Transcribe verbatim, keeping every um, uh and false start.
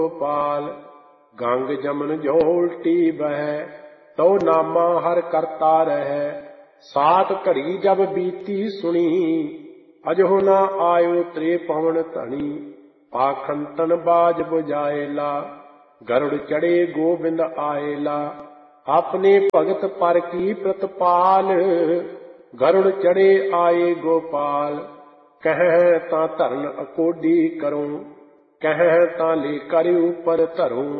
गोपाल। गंग जमन जो उल्टी बह, तो नामा हर करता रह। सात घड़ी जब बीती सुनी, अजो न आयो त्रे पवन धनी। पाखंतन बाज बुझाएला, गरुड़ चढ़े गोबिंद आएला। अपने भगत पर की प्रतिपाल, गरुड़ चढ़े आए गोपाल। कह ता धरन अकोडी करूं, कह ता लेकर ऊपर धरूं।